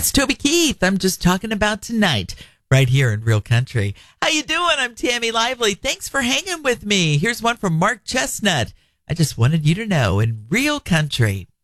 That's Toby Keith. I'm just talking about tonight, right here in Real Country. How you doing? I'm Tammy Lively. Thanks for hanging with me. Here's one from Mark Chestnut. I just wanted you to know in Real Country.